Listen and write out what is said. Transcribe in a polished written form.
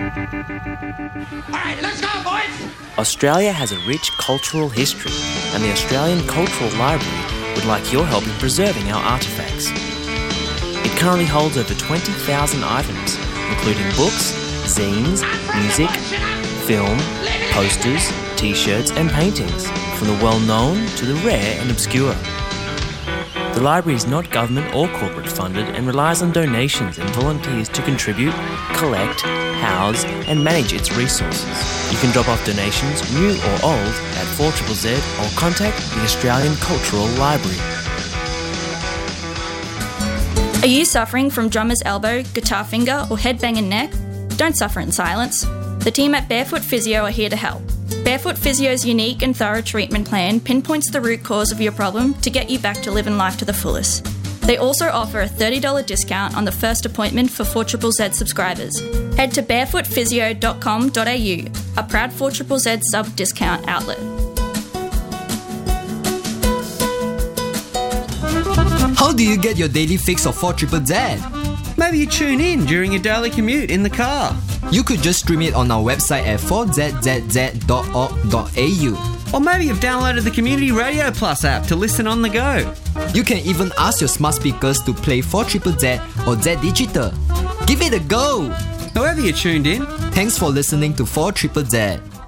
Alright, let's go, boys! Australia has a rich cultural history, and the Australian Cultural Library would like your help in preserving our artefacts. It currently holds over 20,000 items, including books, zines, music, film, posters, t-shirts and paintings, from the well-known to the rare and obscure. The library is not government or corporate funded and relies on donations and volunteers to contribute, collect, house and manage its resources. You can drop off donations, new or old, at 4ZZZ or contact the Australian Cultural Library. Are you suffering from drummer's elbow, guitar finger or head banging neck? Don't suffer in silence. The team at Barefoot Physio are here to help. Barefoot Physio's unique and thorough treatment plan pinpoints the root cause of your problem to get you back to living life to the fullest. They also offer a $30 discount on the first appointment for 4ZZZ subscribers. Head to barefootphysio.com.au, a proud 4ZZZ sub-discount outlet. How do you get your daily fix of 4ZZZ? Maybe you tune in during your daily commute in the car. You could just stream it on our website at 4zzz.org.au. Or maybe you've downloaded the Community Radio Plus app to listen on the go. You can even ask your smart speakers to play 4ZZZ or Z Digital. Give it a go! However you tuned in, Thanks for listening to 4ZZZ.